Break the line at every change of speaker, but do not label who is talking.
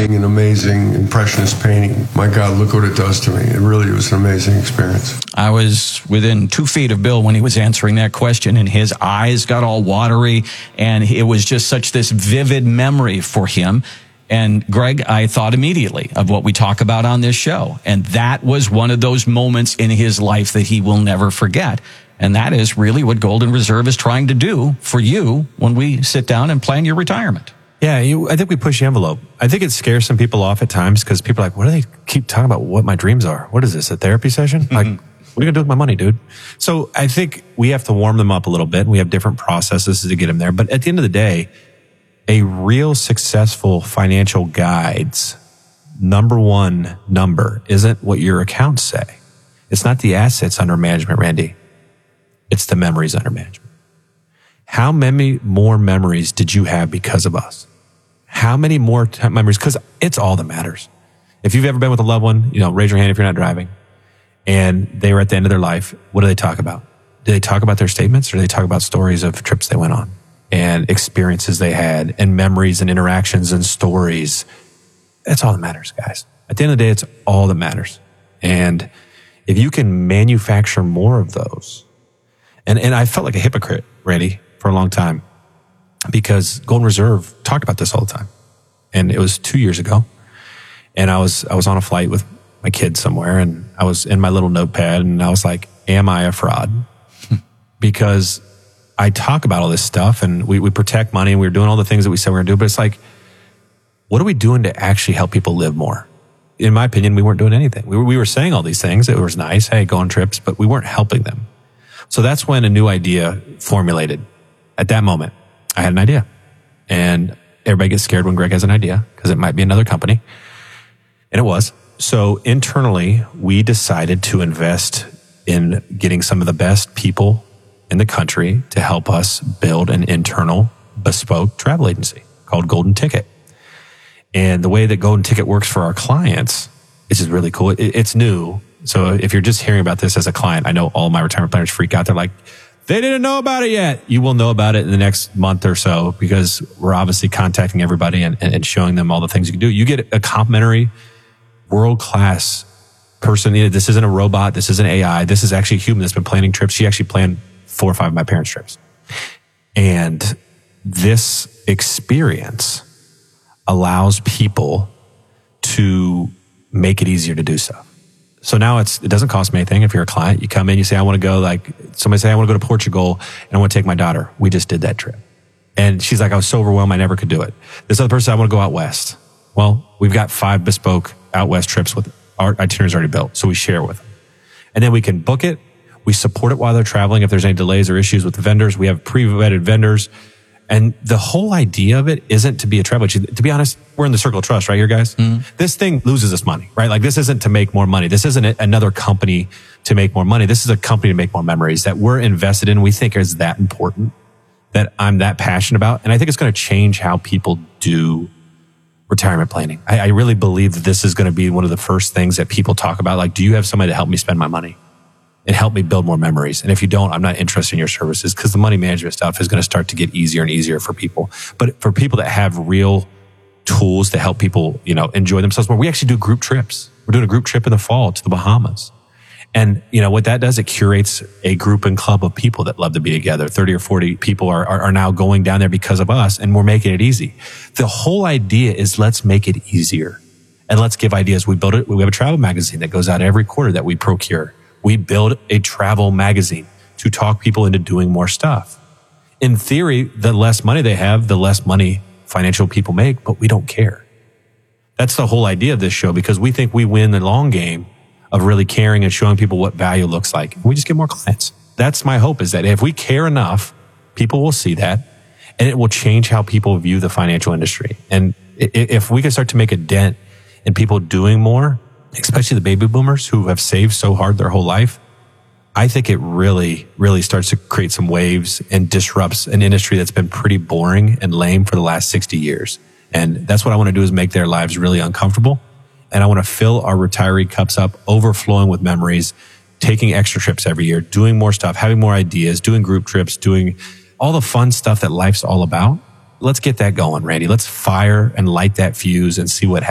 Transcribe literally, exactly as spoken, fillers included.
seeing an amazing impressionist painting. My God, look what it does to me. It really was an amazing experience.
I was within two feet of Bill when he was answering that question, and his eyes got all watery, and it was just such this vivid memory for him. And Greg, I thought immediately of what we talk about on this show. And that was one of those moments in his life that he will never forget. And that is really what Golden Reserve is trying to do for you when we sit down and plan your retirement.
Yeah, you, I think we push the envelope. I think it scares some people off at times because people are like, what do they keep talking about what my dreams are? What is this, a therapy session? Mm-hmm. Like, what are you going to do with my money, dude? So I think we have to warm them up a little bit. And we have different processes to get them there. But at the end of the day, a real successful financial guide's number one number isn't what your accounts say. It's not the assets under management, Randy. It's the memories under management. How many more memories did you have because of us? How many more t- memories? Because it's all that matters. If you've ever been with a loved one, you know, raise your hand if you're not driving, and they were at the end of their life, what do they talk about? Do they talk about their statements, or do they talk about stories of trips they went on and experiences they had and memories and interactions and stories? That's all that matters, guys. At the end of the day, it's all that matters. And if you can manufacture more of those, and, and I felt like a hypocrite, Randy, for a long time, because Golden Reserve talked about this all the time. And it was two years ago. And I was, I was on a flight with my kids somewhere, and I was in my little notepad, and I was like, am I a fraud? Because I talk about all this stuff, and we, we protect money, and we were doing all the things that we said we were going to do. But it's like, what are we doing to actually help people live more? In my opinion, we weren't doing anything. We were, we were saying all these things. It was nice. Hey, go on trips, but we weren't helping them. So that's when a new idea formulated. At that moment, I had an idea. And everybody gets scared when Greg has an idea because it might be another company. And it was. So internally, we decided to invest in getting some of the best people in the country to help us build an internal bespoke travel agency called Golden Ticket. And the way that Golden Ticket works for our clients is just really cool. It, it's new. So if you're just hearing about this as a client, I know all my retirement planners freak out. They're like, they didn't know about it yet. You will know about it in the next month or so, because we're obviously contacting everybody and, and showing them all the things you can do. You get a complimentary world-class person. This isn't a robot. This isn't A I. This is actually a human that's been planning trips. She actually planned four or five of my parents' trips. And this experience allows people to make it easier to do so. So now it's, it doesn't cost me anything. If you're a client, you come in, you say, I want to go, like somebody say, I want to go to Portugal and I want to take my daughter. We just did that trip. And she's like, I was so overwhelmed, I never could do it. This other person, I want to go out west. Well, we've got five bespoke out west trips with our itineraries already built. So we share with them. And then we can book it. We support it while they're traveling. If there's any delays or issues with the vendors, we have pre-vetted vendors. And the whole idea of it isn't to be a travel agency. To be honest, we're in the circle of trust, right here, guys? Mm-hmm. This thing loses us money, right? Like this isn't to make more money. This isn't another company to make more money. This is a company to make more memories that we're invested in. We think is that important, that I'm that passionate about. And I think it's going to change how people do retirement planning. I, I really believe that this is going to be one of the first things that people talk about. Like, do you have somebody to help me spend my money and help me build more memories? And if you don't, I'm not interested in your services, because the money management stuff is going to start to get easier and easier for people. But for people that have real tools to help people, you know, enjoy themselves more, we actually do group trips. We're doing a group trip in the fall to the Bahamas. And, you know, what that does, it curates a group and club of people that love to be together. thirty or forty people are, are, are now going down there because of us, and we're making it easy. The whole idea is let's make it easier and let's give ideas. We build it. We have a travel magazine that goes out every quarter that we procure. We build a travel magazine to talk people into doing more stuff. In theory, the less money they have, the less money financial people make, but we don't care. That's the whole idea of this show, because we think we win the long game of really caring and showing people what value looks like. We just get more clients. That's my hope, is that if we care enough, people will see that, and it will change how people view the financial industry. And if we can start to make a dent in people doing more, especially the baby boomers who have saved so hard their whole life, I think it really, really starts to create some waves and disrupts an industry that's been pretty boring and lame for the last sixty years. And that's what I want to do, is make their lives really uncomfortable. And I want to fill our retiree cups up, overflowing with memories, taking extra trips every year, doing more stuff, having more ideas, doing group trips, doing all the fun stuff that life's all about. Let's get that going, Randy. Let's fire and light that fuse and see what happens.